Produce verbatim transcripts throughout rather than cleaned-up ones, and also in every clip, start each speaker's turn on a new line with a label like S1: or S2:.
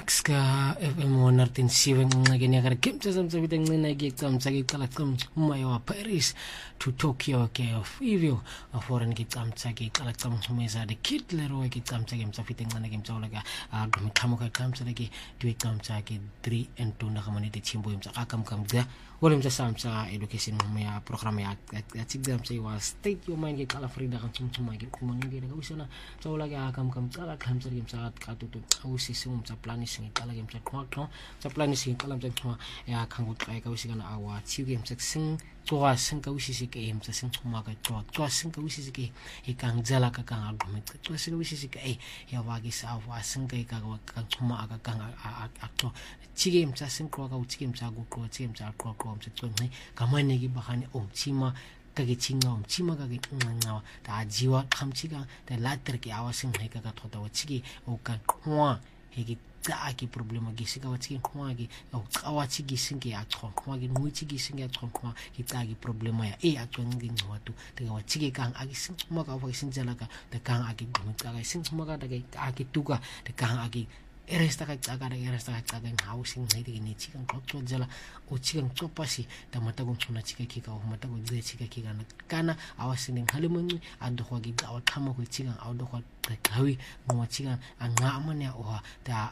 S1: Ska F M one oh seven ngakeni yakare kimtsa samsabite ngina ke tsamtsa ke qala qamxuma wa Paris to Tokyo ke of evil foreign ke tsamtsa ke qala qamxuma the kid lero ke tsamtsa ke mtsafite ngina ke mtsaula ka a gumithamo ka tsamtsa ke diwe tsamtsa ke three and two na gamane te chimbo mtsa ka kam kam ga wole mtsa samtsa education mo ya program ya exam say was state your mind ke qala frida ka tsamtsa ke kumangi ke ka usana tsaula ke kam kam qala tsamtsa ke mtsa ka tutu awusisi mtsa plan singiqala ke mtsa qhaqho sa plan singiqala mtsa qhwa ya khanguqaya ka usikana awa thiuke mtsa sing tsoa sinka usisi ke mtsa singxuma ka tsoa tsoa sinka usisi ke ikangzela ka ka ngagqome tsoa sinka usisi ke eh ya waki sa wa sinka ka ka xhuma aka ka aqo thike mtsa singqwa ka uthike mtsa kuqwa thike mtsa aqoqo mtsa qonqi kamane ke bahane omthima ka ke thinga omthima ka ke nqanqawa ta jiwa qhamthika ta later ke awa singheka ka thota wa thike o ka qhwa heke tsa ke problema ke sika wa tsi khwa ke o tsawa tsi ke singe ya tshwa ke nwi tsi ke singe ya tshwa ke tsa ke problema ya e a tswang ke ngwa tu te wa tsi ke kang a ke singxuma ka fa ke sinjela ka te kang a ke gqumi ka ke singxuma ka ke a ke tuka te kang a ke eresta ka tsaka ka eresta ka tsaka ng housing ngai ke ni tsi kang qotso jela o tsi kang tsopasi ta mata go tshona tsi ke ka o mata go tsi tsi ke kana kana a wa sineng halemongi a ndo go ke tsa wa thama go tsi kang a ndo go qawi mo tsi kang a nga amane o ta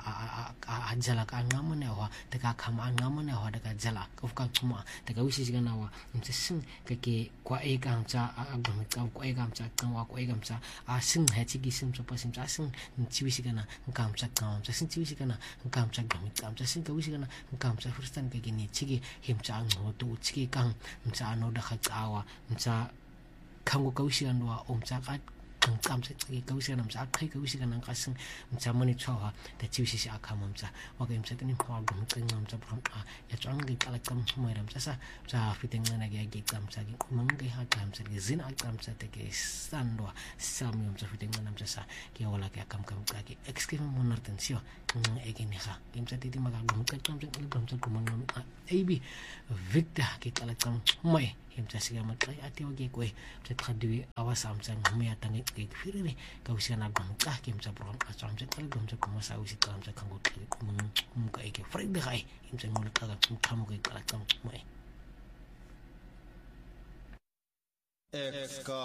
S1: a jela ka nga amane o ta ka khama nga amane o ta ka jela ka ka tsuma ta ka wisi kana wa mtse sing ke ke kwa e kang tsa a gqumi ka kwa e kang tsa ka wa kwa e kang tsa a sing ha tsi ki sim tsopasi tsa sing tsi wisi kana ngam tsa ka tsa sing tsi wisi kana ngam tsa gqumi ka tsa sing ka wisi kana ngam tsa first time ke ni tsi ki him tsa ngo to tsi kang mtsa no da kha tsawa mtsa khango ka wisi kana wa o mtsa ka kamtsa ke ka wisi kana mtsa qhi ka wisi kana ka sing mtsa mani tshwa ta tsi wisi a khama mtsa wa ke mtsa tini khwa gqumi qinga mtsa prom a ya tswang ke qala qam tsumera mtsa sa tsa fitengana ke ke qamtsa ke kumangi ha qamtsa ke zina qamtsa te ke sandwa sami mtsa fitengana mtsa sa ke wala ke kam kam ka ke excuse mo nartensio e ke ni ha ke mtsa titi maka gqumi qamtsa ke qamtsa kumangi ab victor ke qala qam mai mtsa siga matla ati wa ke kwe tsa tkhadiwe awa samsa ngome ya tangi ke firire ka usana gqamqa ke mtsa program a tswa mtsa qala gqamtsa kuma sa usi qamtsa khango qile kumangi umka e ke fride gai mtsa ngol ka ka tsamo ke qala qam mai